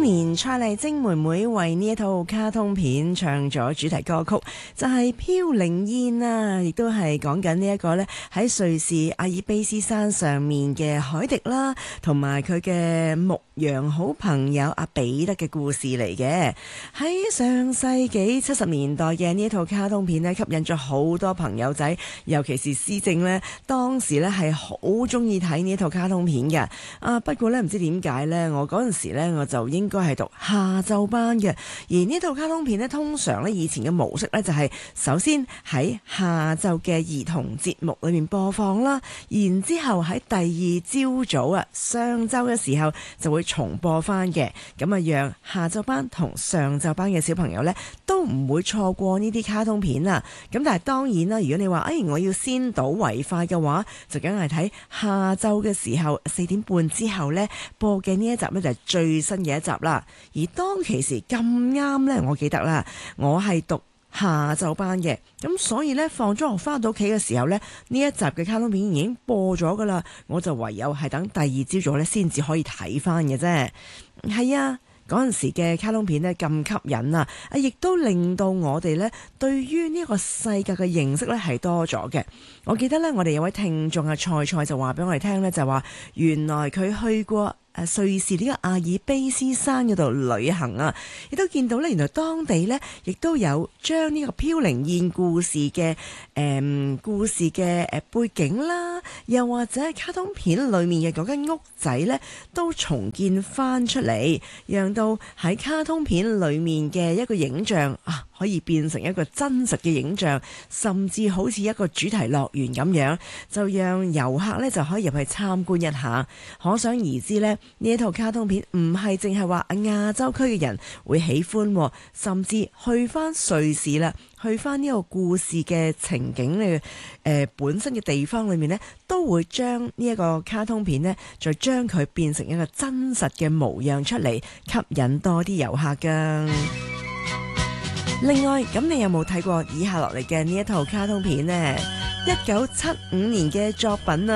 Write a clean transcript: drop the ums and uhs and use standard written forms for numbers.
年蔡麗晶妹妹為呢一套卡通片唱咗主題歌曲，就係《飄零燕》啊，亦都係講緊呢一個咧喺瑞士阿爾卑斯山上面嘅凱迪啦，同埋佢嘅牧羊好朋友阿彼得嘅故事嚟嘅。喺上世紀70年代嘅呢一套卡通片咧，吸引咗好多朋友仔，尤其是思正咧，當時咧係好中意睇呢一套卡通片嘅。不過咧唔知點解咧，我嗰陣時咧我就應該係讀下晝班嘅，而呢套卡通片咧通常咧以前嘅模式咧就係首先喺下晝嘅兒童節目裏面播放啦，然之後喺第二朝早上晝嘅時候就會重播翻嘅，咁讓下晝班同上晝班嘅小朋友咧都唔會錯過呢啲卡通片啦。咁但係當然啦，如果你話我要先睹為快嘅話，就梗係睇下晝嘅時候4點半之後咧播嘅呢一集咧就係最新嘅一集啦。而當其時咁啱咧，我記得啦，我係讀下晝班嘅，咁所以咧放咗學翻到屋企嘅時候咧，呢一集嘅卡通片已經播咗噶啦，我就唯有係等第二朝早咧先至可以睇翻嘅啫。係啊，嗰陣時嘅卡通片咧咁吸引啊，亦都令到我哋咧對於呢個世界嘅認識咧係多咗嘅。我記得咧，我哋有位聽眾蔡蔡就話俾我哋聽咧，就話原來佢去過瑞士呢個阿爾卑斯山嗰度旅行啊，亦都見到咧，原來當地咧亦都有將呢個飄零燕故事嘅背景啦，又或者係卡通片裏面嘅嗰間屋仔咧，都重建翻出嚟，讓到喺卡通片裏面嘅一個影像可以變成一個真實嘅影像，甚至好似一個主題樂園咁樣，就讓遊客咧就可以入去參觀一下。可想而知咧，呢一套卡通片唔係淨係話亞洲區嘅人會喜歡，甚至去翻瑞士啦，去翻呢個故事嘅情景咧，本身嘅地方裏面呢，都會將呢一個卡通片呢，再將佢變成一個真實嘅模樣出嚟，吸引多啲遊客噶。另外，咁你有冇睇過以下落嚟嘅呢一套卡通片呢？1975年嘅作品啊！